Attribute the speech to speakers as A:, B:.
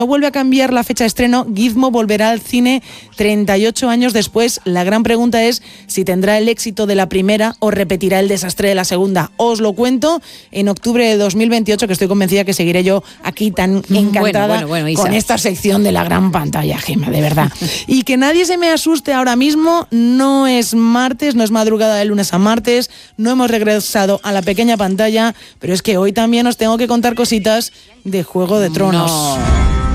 A: vuelve a cambiar la fecha de estreno. Gizmo volverá al cine 38 años después. La gran pregunta es si tendrá el éxito de la primera o repetirá el desastre de la segunda. Os lo cuento en octubre de 2028, que estoy convencida que seguiré yo aquí tan encantada con esta sección de la gran pantalla, Gemma, de verdad. Y que nadie se me asuste ahora mismo, no es martes, no es madrugada de lunes a martes, no hemos regresado a la pequeña pantalla, pero es que hoy también os tengo que contar cositas de Juego de Tronos.
B: No.